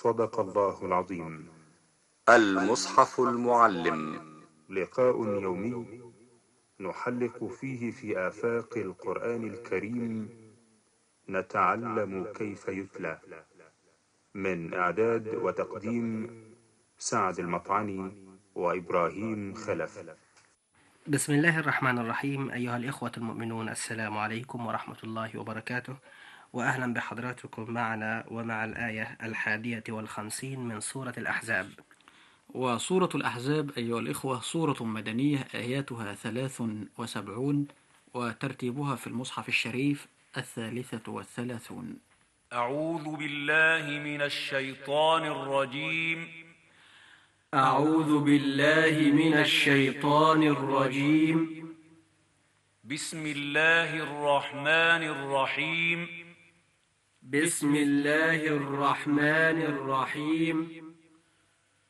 صدق الله العظيم. المصحف المعلم، لقاء يومي نحلق فيه في آفاق القرآن الكريم، نتعلم كيف يتلى. من إعداد وتقديم سعد المطعني وإبراهيم خلف. بسم الله الرحمن الرحيم. أيها الإخوة المؤمنون، السلام عليكم ورحمة الله وبركاته، وأهلا بحضراتكم معنا ومع الآية 51 من سورة الأحزاب. وسورة الأحزاب أيها الإخوة سورة مدنية، آياتها 73، وترتيبها في المصحف الشريف 33. أعوذ بالله من الشيطان الرجيم. أعوذ بالله من الشيطان الرجيم. بسم الله الرحمن الرحيم. بسم الله الرحمن الرحيم.